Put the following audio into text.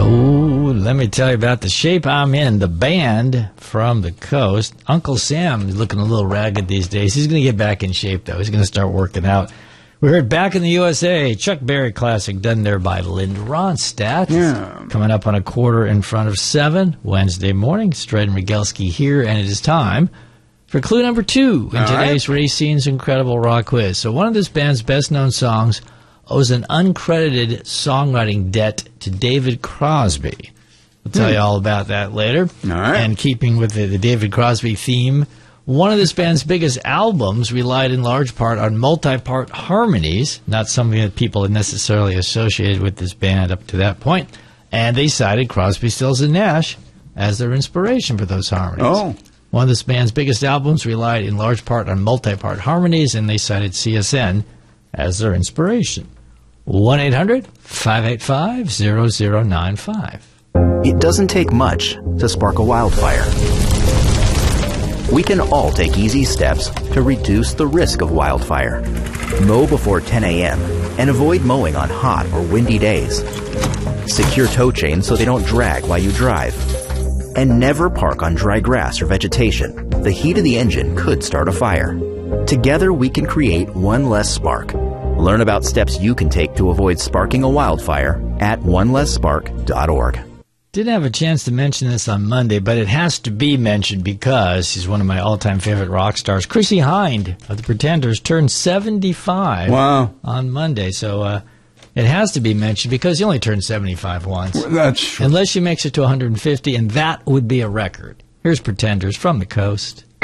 Oh, let me tell you about the shape I'm in, the band from the coast. Uncle Sam is looking a little ragged these days. He's going to get back in shape, though. He's going to start working out. We heard Back in the USA, Chuck Berry classic, done there by Linda Ronstadt. Yeah. Coming up on 7:15, Wednesday morning. Stred and Rigelski here, and it is time for clue number 2 in today's Racine's Incredible Rock Quiz. So one of this band's best-known songs owes an uncredited songwriting debt to David Crosby. We'll tell you all about that later. All right. And keeping with the David Crosby theme, one of this band's biggest albums relied in large part on multi-part harmonies, not something that people had necessarily associated with this band up to that point. And they cited Crosby, Stills, and Nash as their inspiration for those harmonies. Oh. One of this band's biggest albums relied in large part on multi-part harmonies, and they cited CSN as their inspiration. 1-800-585-0095. It doesn't take much to spark a wildfire. We can all take easy steps to reduce the risk of wildfire. Mow before 10 a.m. and avoid mowing on hot or windy days. Secure tow chains so they don't drag while you drive. And never park on dry grass or vegetation. The heat of the engine could start a fire. Together we can create one less spark. Learn about steps you can take to avoid sparking a wildfire at onelessspark.org. Didn't have a chance to mention this on Monday, but it has to be mentioned because she's one of my all-time favorite rock stars. Chrissie Hynde of the Pretenders turned 75 on Monday, so it has to be mentioned because he only turned 75 once. Well, that's true. Unless she makes it to 150, and that would be a record. Here's Pretenders from the coast.